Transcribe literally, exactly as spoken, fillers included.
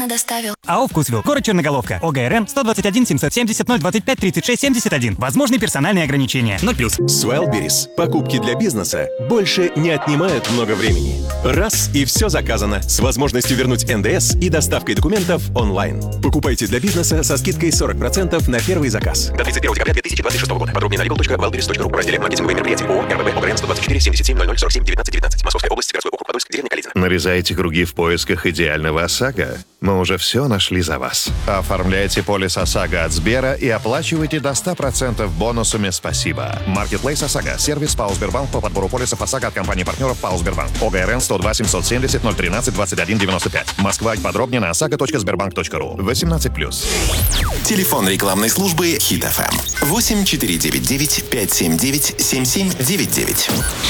бесплатно доставил. АО «Вкусвилл», город Черноголовка, ОГРН сто двадцать один семьсот семьдесят ноль двадцать пять тридцать шесть семьдесят один. Возможны персональные ограничения. ноль плюс. С Wildberries покупки для бизнеса больше не отнимают много времени. Раз и все заказано, с возможностью вернуть эн дэ эс и доставкой документов онлайн. Покупайте для бизнеса со скидкой сорок процентов на первый заказ. До тридцать первого декабря две тысячи двадцать шестого года. Подробнее на legal точка wildberries точка ru. В разделе «Маркетинговые мероприятия». ООО эр бэ бэ ОГРН сто двадцать четыре семьдесят семь ноль ноль сорок семь девятнадцать девятнадцать. Московская область, городской округ Подольск, деревня Калитина. Нарезаете круги в поисках идеального ОСАГО? Мы уже все нашли за вас. Оформляйте полис ОСАГО от Сбера и оплачивайте до ста процентов бонусами «Спасибо». Marketplace ОСАГО. Сервис ПАО «Сбербанк» по подбору полисов ОСАГО от компании-партнеров ПАО «Сбербанк». ОГРН сто два семьсот семьдесят ноль тринадцать двадцать один девяносто пять. Москва. Подробнее на осаго точка сбербанк точка ру. восемнадцать плюс. Телефон рекламной службы Хит эф эм восемь четыре девять девять пять семь девять семь семь девять девять.